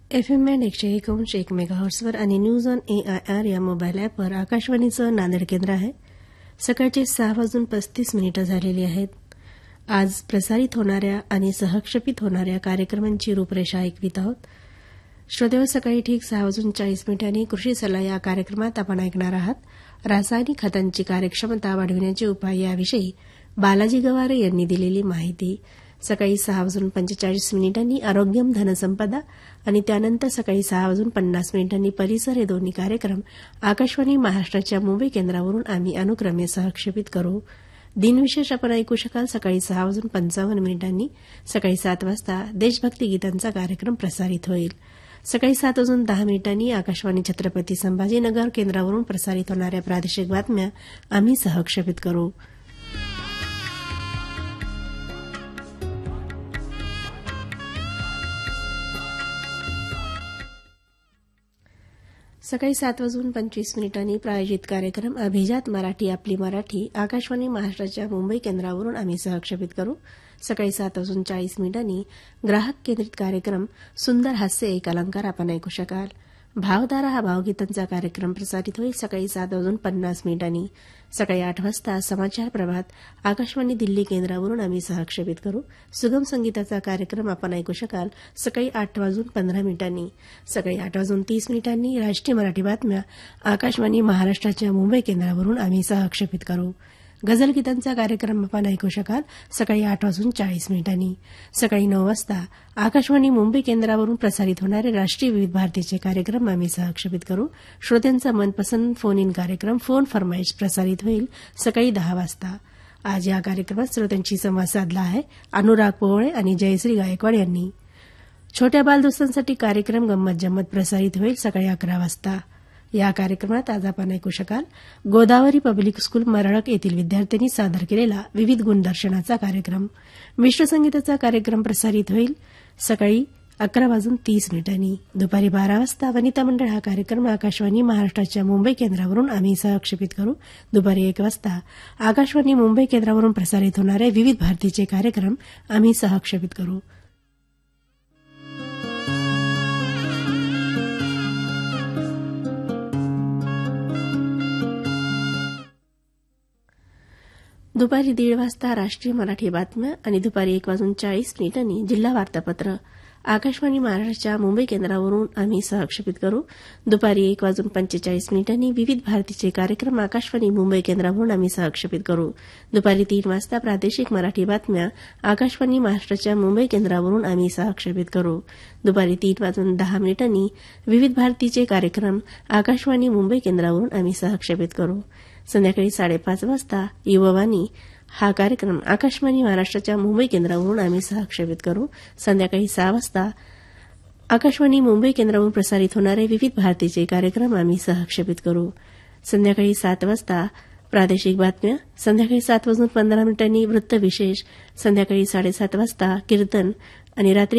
FM band 101.1 मेगाहर्ट्झवर आणि news on AIR या mobile ॲपवर आकाशवाणीचं नांदेड केंद्र आहे. सकाळचे 6:35 झालेली आहेत. आज प्रसारित होणाऱ्या आणि सहक्षेपित होणाऱ्या कार्यक्रमांची रूपरेषा ऐकवित आहोत. श्रोतेवर सकाळी ठीक 6:40 कृषी सल्ला या कार्यक्रमात आपण ऐकणार आहात रासायनिक खतांची कार्यक्षमता वाढविण्याचे उपाय याविषयी बालाजी गवारे यांनी दिलेली माहिती. सकाळी 6:45 आरोग्यम धनसंपदा आणि त्यानंतर सकाळी 6:50 परिसर हे दोन्ही कार्यक्रम आकाशवाणी महाराष्ट्राच्या मुंबई केंद्रावरून आम्ही अनुक्रमे सहक्षेपित करू. दिनविशेष आपण ऐकू शकाल सकाळी 6:55 सकाळी 7 वाजता देशभक्ती गीतांचा कार्यक्रम प्रसारित होईल. सकाळी 7:10 आकाशवाणी छत्रपती संभाजीनगर केंद्रावरून प्रसारित होणाऱ्या प्रादेशिक बातम्या आम्ही सहक्षेपित करू. सकाळी 7:25 प्रायोजित कार्यक्रम अभिजात मराठी आपली मराठी आकाशवाणी महाराष्ट्राच्या मुंबई केंद्रावरून आम्ही सहक्षेपित करू. सकाळी 7:40 ग्राहक केंद्रित कार्यक्रम सुंदर हास्य एक अलंकार आपण ऐकू शकाल. भावधारा हा भावगीतांचा कार्यक्रम प्रसारित होईल सकाळी 7:50. सकाळी 8 वाजता समाचार प्रभात आकाशवाणी दिल्ली केंद्रावरून आम्ही सहक्षेपित करू. सुगम संगीताचा कार्यक्रम आपण ऐकू शकाल सकाळी 8:15. सकाळी 8:30 राष्ट्रीय मराठी बातम्या आकाशवाणी महाराष्ट्राच्या मुंबई केंद्रावरून आम्ही सहक्षेपित करू. गझल गीतांचा कार्यक्रम आपण ऐकू शकाल सकाळी 8:40. सकाळी 9 वाजता आकाशवाणी मुंबई केंद्रावरून प्रसारित होणारे राष्ट्रीय विविध भारतीचे कार्यक्रम आम्ही सहक्षेपित करू. श्रोत्यांचा मनपसंत फोन इन कार्यक्रम फोन फरमाईश प्रसारित होईल सकाळी 10 वाजता. आज या कार्यक्रमात श्रोत्यांशी संवाद साधला आहे अनुराग पोवळे आणि जयश्री गायकवाड यांनी. छोट्या बालदोस्तांसाठी कार्यक्रम गंमत जम्मत प्रसारित होईल सकाळी 11 वाजता. या कार्यक्रमात आज आपण ऐकू शकाल गोदावरी पब्लिक स्कूल मरळक येथील विद्यार्थ्यांनी सादर केलेला विविध गुणदर्शनाचा कार्यक्रम. मिश्र संगीताचा कार्यक्रम प्रसारित होईल सकाळी 11:30. दुपारी 12 वाजता वनिता मंडळ हा कार्यक्रम आकाशवाणी महाराष्ट्राच्या मुंबई केंद्रावरून आम्ही सहक्षेपित करू. दुपारी 1 वाजता आकाशवाणी मुंबई केंद्रावरून प्रसारित होणारे विविध भारतीचे कार्यक्रम आम्ही सहक्षेपित करू. दुपारी 1:30 वाजता राष्ट्रीय मराठी बातम्या आणि दुपारी 1:40 जिल्हा वार्तापत्र आकाशवाणी महाराष्ट्राच्या मुंबई केंद्रावरून आम्ही सहक्षेपित करू. दुपारी 1:45 विविध भारतीचे कार्यक्रम आकाशवाणी मुंबई केंद्रावरून आम्ही सहक्षेपित करू. दुपारी 3 वाजता प्रादेशिक मराठी बातम्या आकाशवाणी महाराष्ट्राच्या मुंबई केंद्रावरून आम्ही सहक्षेपित करू. दुपारी 3:10 विविध भारतीचे कार्यक्रम आकाशवाणी मुंबई केंद्रावरून आम्ही सहक्षेपित करू. संध्याकाळी 5:30 वाजता युववाणी हा कार्यक्रम आकाशवाणी महाराष्ट्राच्या मुंबई केंद्रावरून आम्ही सहक्षेपित करू. संध्याकाळी 6 वाजता आकाशवाणी मुंबई केंद्रावरून प्रसारित होणारे विविध भारतीचे कार्यक्रम आम्ही सहक्षेपित करू. संध्याकाळी 7 वाजता प्रादेशिक बातम्या. संध्याकाळी 7:15 वृत्तविशेष. संध्याकाळी 7:30 वाजता कीर्तन आणि रात्री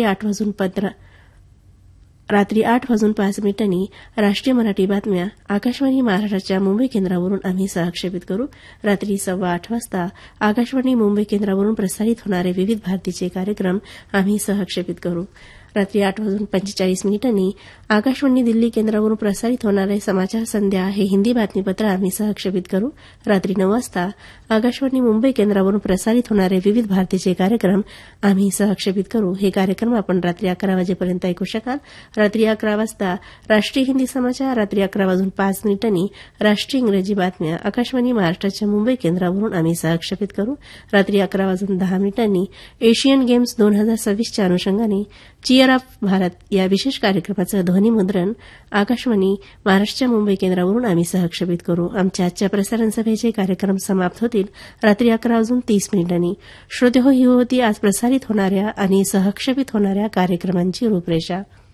8:05 राष्ट्रीय मराठी बातम्या आकाशवाणी महाराष्ट्राच्या मुंबई केंद्रावरून आम्ही सहक्षेपित करू. रात्री 8:15 वाजता आकाशवाणी मुंबई केंद्रावरून प्रसारित होणारे विविध भारतीचे कार्यक्रम आम्ही सहक्षेपित करू. रात्री 8:45 आकाशवाणी दिल्ली केंद्रावरून प्रसारित होणारे समाचार संध्या हे हिंदी बातमीपत्र आम्ही सहक्षेपित करू. रात्री 9 वाजता आकाशवाणी मुंबई केंद्रावरून प्रसारित होणारे विविध भारतीचे कार्यक्रम आम्ही सहक्षेपित करू. हे कार्यक्रम आपण रात्री 11 वाजेपर्यंत ऐकू शकाल. रात्री 11 वाजता राष्ट्रीय हिंदी समाचार. रात्री 11:05 राष्ट्रीय इंग्रजी बातम्या आकाशवाणी महाराष्ट्राच्या मुंबई केंद्रावरून आम्ही सहक्षेपित करू. रात्री 11:10 एशियन गेम्स 2026च्या अनुषंगाने चिअर ऑफ भारत या विशेष कार्यक्रमाचं ध्वनिमुद्रण आकाशवाणी महाराष्ट्राच्या मुंबई केंद्रावरून आम्ही सहक्षेपित करू. आमच्या आजच्या प्रसारण सभेचे कार्यक्रम समाप्त होतील रात्री 11:30. श्रोते हो, ही होती आज प्रसारित होणाऱ्या आणि सहक्षेपित होणाऱ्या कार्यक्रमांची रूपरेषा.